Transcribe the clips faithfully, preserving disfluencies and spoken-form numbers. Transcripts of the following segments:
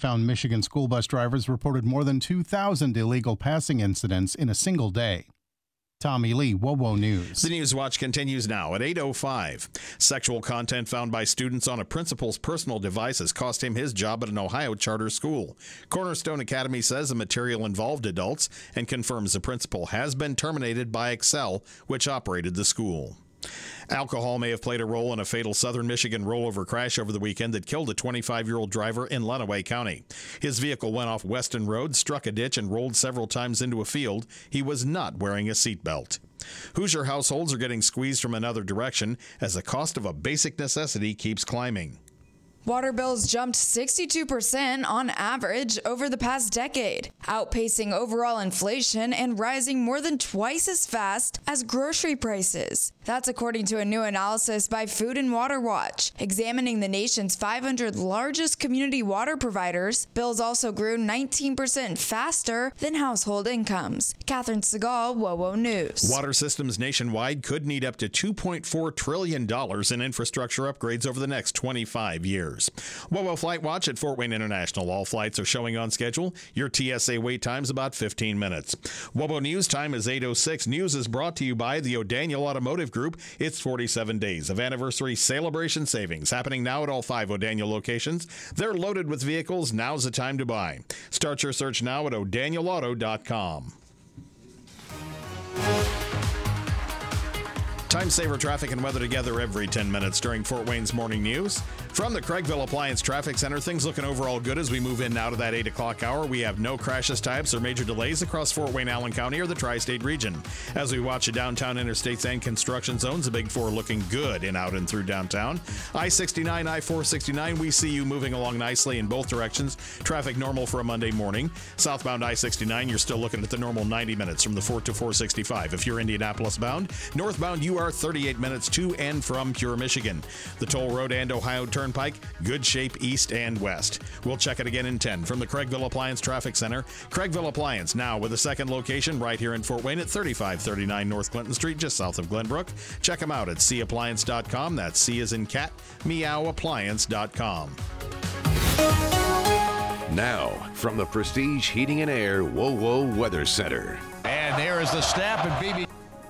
found Michigan school bus drivers reported more than two thousand illegal passing incidents in a single day. Tommy Lee, WOWO News. The News Watch continues now at eight oh five. Sexual content found by students on a principal's personal devices cost him his job at an Ohio charter school. Cornerstone Academy says the material involved adults and confirms the principal has been terminated by Excel, which operated the school. Alcohol may have played a role in a fatal southern Michigan rollover crash over the weekend that killed a twenty-five-year-old driver in Lenawee County. His vehicle went off Weston Road, struck a ditch, and rolled several times into a field. He was not wearing a seatbelt. Hoosier households are getting squeezed from another direction as the cost of a basic necessity keeps climbing. Water bills jumped sixty-two percent on average over the past decade, outpacing overall inflation and rising more than twice as fast as grocery prices. That's according to a new analysis by Food and Water Watch, examining the nation's five hundred largest community water providers. Bills also grew nineteen percent faster than household incomes. Catherine Segal, WOWO News. Water systems nationwide could need up to two point four trillion dollars in infrastructure upgrades over the next twenty-five years. WOWO Flight Watch at Fort Wayne International. All flights are showing on schedule. Your T S A wait time is about fifteen minutes. WOWO News time is eight oh six. News is brought to you by the O'Daniel Automotive Group. It's forty-seven days of anniversary celebration savings happening now at all five O'Daniel locations. They're loaded with vehicles. Now's the time to buy. Start your search now at o'daniel auto dot com. Time saver traffic and weather together every ten minutes during Fort Wayne's morning news. From the Craigville Appliance Traffic Center, things looking overall good as we move in now to that eight o'clock hour. We have no crashes, types, or major delays across Fort Wayne, Allen County, or the tri-state region. As we watch the downtown interstates and construction zones, the Big Four looking good in out and through downtown. I sixty-nine, I four sixty-nine, we see you moving along nicely in both directions. Traffic normal for a Monday morning. Southbound I sixty-nine, you're still looking at the normal ninety minutes from the Fort to four sixty-five. If you're Indianapolis bound, northbound you are thirty-eight minutes to and from Pure, Michigan. The toll road and Ohio Turnpike, good shape east and west. We'll check it again in ten from the Craigville Appliance Traffic Center. Craigville Appliance now with a second location right here in Fort Wayne at thirty-five thirty-nine North Clinton Street, just south of Glenbrook. Check them out at c appliance dot com. That's C as in cat, meow appliance dot com. Now, from the Prestige Heating and Air WOWO Weather Center. And there is the snap, and B B.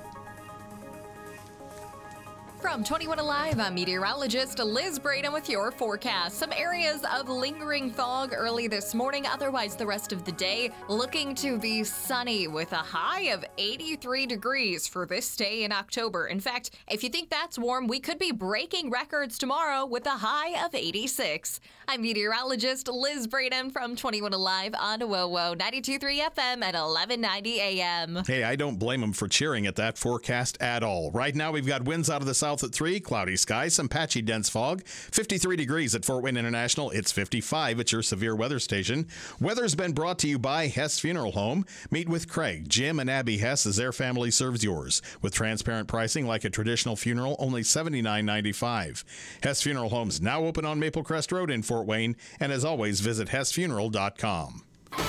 From twenty-one Alive, I'm meteorologist Liz Braden with your forecast. Some areas of lingering fog early this morning, otherwise the rest of the day looking to be sunny with a high of eighty-three degrees for this day in October. In fact, if you think that's warm, we could be breaking records tomorrow with a high of eighty-six. I'm meteorologist Liz Braden from twenty-one Alive on WOWO ninety-two point three F M at eleven ninety A M. Hey, I don't blame them for cheering at that forecast at all. Right now, we've got winds out of the south at three, cloudy skies, some patchy dense fog, fifty-three degrees at Fort Wayne International. It's fifty-five at your severe weather station. Weather's been brought to you by Hess Funeral Home. Meet with Craig, Jim, and Abby Hess as their family serves yours. With transparent pricing like a traditional funeral, only seventy-nine ninety-five. Hess Funeral Home's now open on Maple Crest Road in Fort Wayne, and as always, visit hess funeral dot com.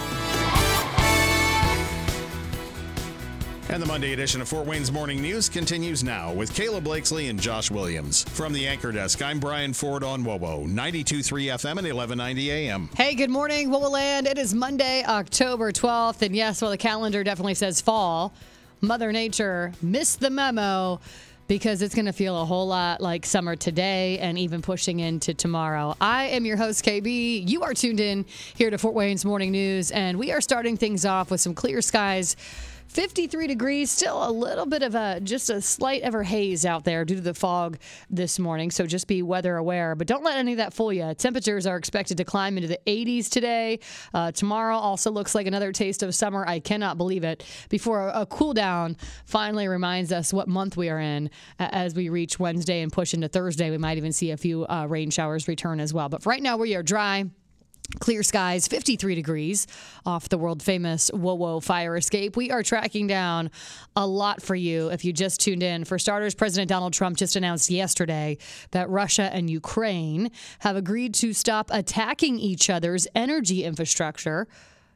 And the Monday edition of Fort Wayne's Morning News continues now with Kayla Blakesley and Josh Williams. From the Anchor Desk, I'm Brian Ford on WOWO ninety-two point three F M and eleven ninety A M. Hey, good morning, WOWO Land. It is Monday, October twelfth, and yes, well, the calendar definitely says fall. Mother Nature missed the memo because it's going to feel a whole lot like summer today and even pushing into tomorrow. I am your host, K B. You are tuned in here to Fort Wayne's Morning News, and we are starting things off with some clear skies. fifty-three degrees, still a little bit of a, just a slight ever haze out there due to the fog this morning, so just be weather aware. But don't let any of that fool you. Temperatures are expected to climb into the eighties today. Uh, tomorrow also looks like another taste of summer. I cannot believe it. Before a, a cool down finally reminds us what month we are in. Uh, as we reach Wednesday and push into Thursday, we might even see a few uh, rain showers return as well. But for right now, we are dry. Clear skies, fifty-three degrees off the world-famous WOWO fire escape. We are tracking down a lot for you if you just tuned in. For starters, President Donald Trump just announced yesterday that Russia and Ukraine have agreed to stop attacking each other's energy infrastructure.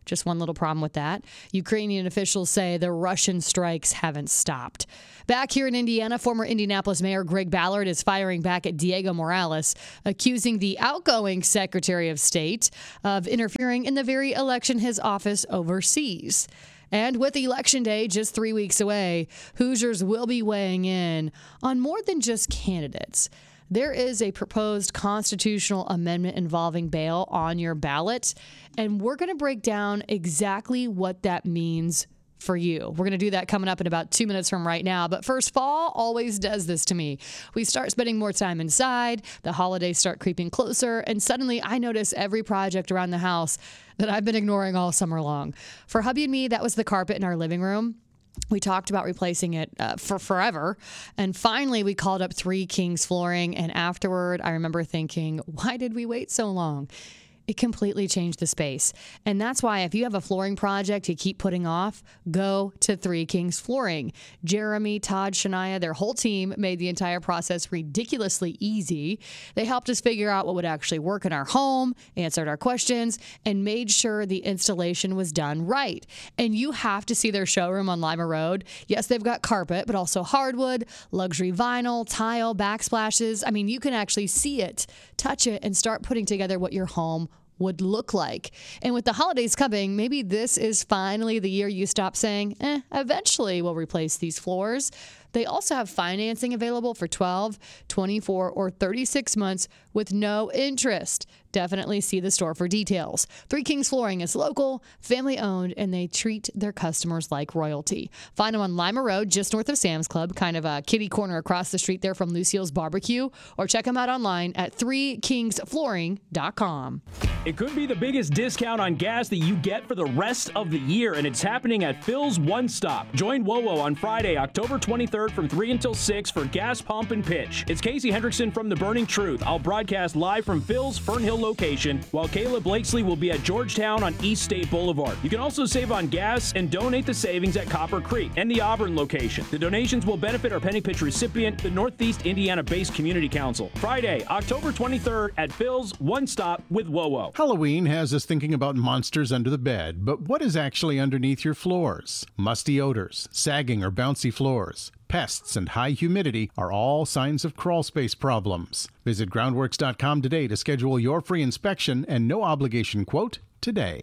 Just one little problem with that. Ukrainian officials say the Russian strikes haven't stopped. Back here in Indiana, former Indianapolis Mayor Greg Ballard is firing back at Diego Morales, accusing the outgoing Secretary of State of interfering in the very election his office oversees. And with Election Day just three weeks away, Hoosiers will be weighing in on more than just candidates. There is a proposed constitutional amendment involving bail on your ballot, and we're going to break down exactly what that means for you. We're going to do that coming up in about two minutes from right now. But first, fall always does this to me. We start spending more time inside, the holidays start creeping closer, and suddenly I notice every project around the house that I've been ignoring all summer long. For hubby and me, that was the carpet in our living room. We talked about replacing it uh, for forever. And finally, we called up Three Kings Flooring. And afterward, I remember thinking, why did we wait so long? It completely changed the space. And that's why if you have a flooring project you keep putting off, go to Three Kings Flooring. Jeremy, Todd, Shania, their whole team made the entire process ridiculously easy. They helped us figure out what would actually work in our home, answered our questions, and made sure the installation was done right. And you have to see their showroom on Lima Road. Yes, they've got carpet, but also hardwood, luxury vinyl, tile, backsplashes. I mean, you can actually see it, touch it, and start putting together what your home would look like. And with the holidays coming, maybe this is finally the year you stop saying, eh, eventually we'll replace these floors. They also have financing available for twelve, twenty-four, or thirty-six months with no interest. Definitely see the store for details. Three Kings Flooring is local, family-owned, and they treat their customers like royalty. Find them on Lima Road, just north of Sam's Club, kind of a kitty corner across the street there from Lucille's Barbecue, or check them out online at three kings flooring dot com. It could be the biggest discount on gas that you get for the rest of the year, and it's happening at Phil's One Stop. Join WoWo on Friday, October twenty-third from three until six for Gas Pump and Pitch. It's Casey Hendrickson from The Burning Truth. I'll broadcast live from Phil's Fern Hill location, while Kayla Blakesley will be at Georgetown on East State Boulevard. You can also save on gas and donate the savings at Copper Creek and the Auburn location. The donations will benefit our Penny Pitch recipient, the Northeast Indiana-based Community Council. Friday, October twenty-third at Phil's One Stop with WoWo. Halloween has us thinking about monsters under the bed, but what is actually underneath your floors? Musty odors, sagging or bouncy floors, pests, and high humidity are all signs of crawl space problems. Visit groundworks dot com today to schedule your free inspection and no obligation quote today.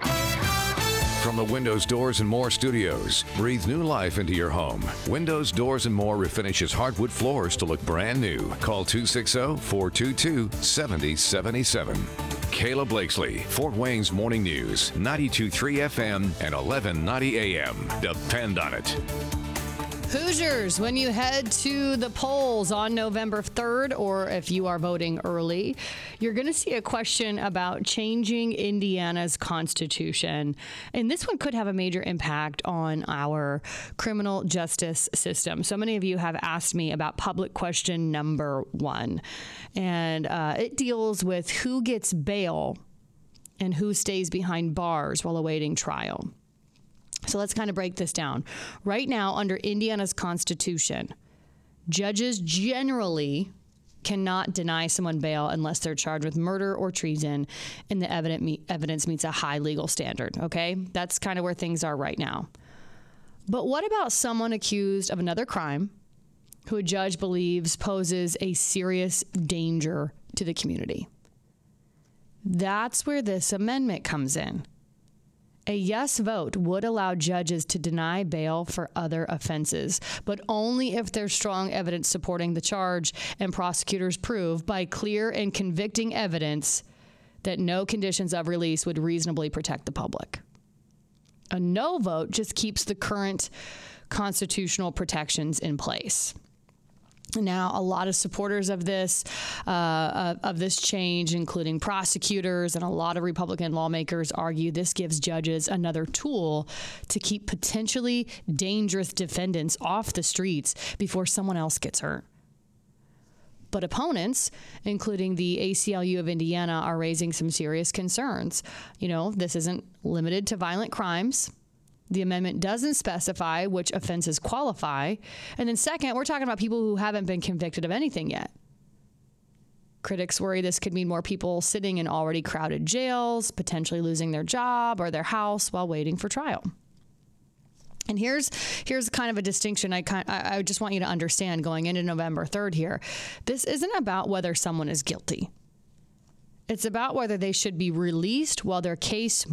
From the Windows, Doors, and More studios, breathe new life into your home. Windows, Doors, and More refinishes hardwood floors to look brand new. Call two six zero, four two two, seven zero seven seven. Kayla Blakesley, Fort Wayne's Morning News, ninety-two point three F M and eleven ninety A M. Depend on it. Hoosiers, when you head to the polls on November third, or if you are voting early, you're going to see a question about changing Indiana's constitution. And this one could have a major impact on our criminal justice system. So many of you have asked me about public question number one. And uh, it deals with who gets bail and who stays behind bars while awaiting trial. So let's kind of break this down. Right now, under Indiana's Constitution, judges generally cannot deny someone bail unless they're charged with murder or treason and the evidence meets a high legal standard, okay? That's kind of where things are right now. But what about someone accused of another crime who a judge believes poses a serious danger to the community? That's where this amendment comes in. A yes vote would allow judges to deny bail for other offenses, but only if there's strong evidence supporting the charge and prosecutors prove by clear and convicting evidence that no conditions of release would reasonably protect the public. A no vote just keeps the current constitutional protections in place. Now, a lot of supporters of this uh, of this change, including prosecutors and a lot of Republican lawmakers, argue this gives judges another tool to keep potentially dangerous defendants off the streets before someone else gets hurt. But opponents, including the A C L U of Indiana, are raising some serious concerns. You know, this isn't limited to violent crimes. The amendment doesn't specify which offenses qualify. And then second, we're talking about people who haven't been convicted of anything yet. Critics worry this could mean more people sitting in already crowded jails, potentially losing their job or their house while waiting for trial. And here's here's kind of a distinction I kind I just want you to understand going into November third here. This isn't about whether someone is guilty. It's about whether they should be released while their case